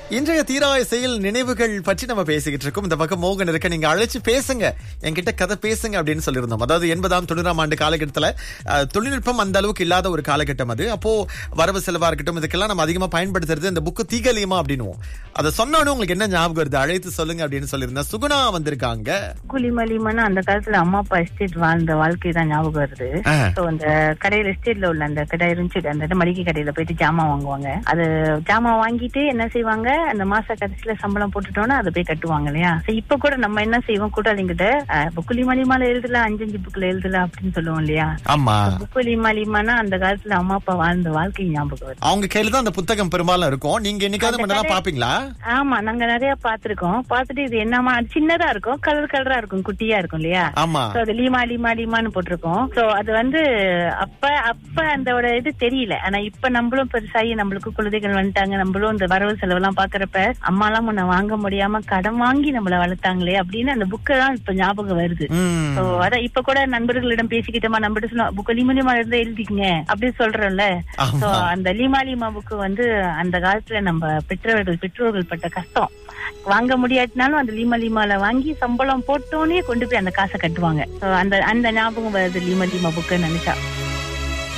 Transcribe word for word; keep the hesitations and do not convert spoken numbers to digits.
இன்றைய தீராய செயல் நினைவுகள் பற்றி நம்ம பேசிக்கிட்டு இருக்கோம். இந்த பக்கம் மோகன் இருக்க, நீங்க அழைச்சு பேசுங்க, என்கிட்ட கதை பேசுங்க அப்படின்னு சொல்லியிருந்தோம். அதாவது எண்பதாம் தொண்ணூறாம் ஆண்டு காலகட்டத்துல அஹ், தொழில்நுட்பம் அந்த அளவுக்கு இல்லாத ஒரு காலகட்டம் அது. அப்போ வரவு செலவா இருக்கட்டும், இதுக்கெல்லாம் நம்ம அதிகமா பயன்படுத்துறது இந்த புக்கு தீகலியமா அப்படின்னுவோம். அதை சொன்னோன்னு உங்களுக்கு என்ன ஞாபகம் வருது, அழைத்து சொல்லுங்க அப்படின்னு சொல்லியிருந்தேன். சுகுணா வந்திருக்காங்க. குலிமலிமன்னா அந்த காலத்துல அம்மா அப்பா எஸ்டேட் வாழ்ந்த வாழ்க்கை தான் ஞாபகம் வருது. ஆ. சோ அந்த கடையில எஸ்டேட்ல உள்ள அந்த கடை இருந்துச்சு, அந்த மளிகை கடையில போயிட்டு ஜாமான் வாங்குவாங்க. அது ஜாமான் வாங்கிட்டு என்ன செய்வாங்க, அந்த மாச கடைசியில சம்பளம் போட்டுட்டோம்னா அதை போய் கட்டுவாங்க இல்லையா. So இப்ப கூட நம்ம என்ன செய்வோம், கூட்டாளிங்கிட்ட புக்குலிமலிமால எழுதல, அஞ்சஞ்சு புக்குல எழுதல அப்படின்னு சொல்லுவோம் இல்லையா. ஆமா, புக்குலிமலிமானா அந்த காலத்துல அம்மா அப்பா வாழ்ந்த வாழ்க்கை ஞாபகம் வருது. அவங்க கையில தான் அந்த புத்தகம் பெரும்பாலும் இருக்கும். நீங்க என்னைக்காவது மட்டும் பாப்பீங்களா? ஆமா, நாங்க நிறைய பாத்துருக்கோம். பாத்துட்டு இது என்னமா சின்னதா இருக்கும், கலர் கலரா இருக்கும், குட்டியா இருக்கும் இல்லையா. ஆமா, So அது லீமா லீமா லீமான்னு போட்டிருக்கோம். சோ அது வந்து அப்ப அப்ப அந்த இது தெரியல. ஆனா இப்ப நம்மளும் பெருசாகி நம்மளுக்கு குழந்தைகள் வந்துட்டாங்க, நம்மளும் இந்த வரவு செலவு எல்லாம் பாக்குறப்ப அம்மா எல்லாம் முன்ன வாங்க முடியாம கடன் வாங்கி நம்மள வளர்த்தாங்களே அப்படின்னு அந்த புக்கு தான் இப்ப ஞாபகம் வருது. சோ அதான் இப்ப கூட நண்பர்களிடம் பேசிக்கிட்டோமா, நம்ம சொல்லுவோம் புக்கு லீமா லீமா இருந்தா எழுதிக்கங்க அப்படின்னு சொல்றோம்ல. சோ அந்த லீமா லீமா புக்கு வந்து அந்த காலத்துல நம்ம பெற்றோர்கள் பெற்றோர்கள் பட்ட கஷ்டம் வாங்க முடியாட்டினாலும் அந்த லீமா லீமால வாங்கி சம்பளம் போட்டோன்னே கொண்டு போய் அந்த காசை கட்டுவாங்க. அந்த அந்த ஞாபகம் வருது லீமா லீமா புக்கு நினைச்சா.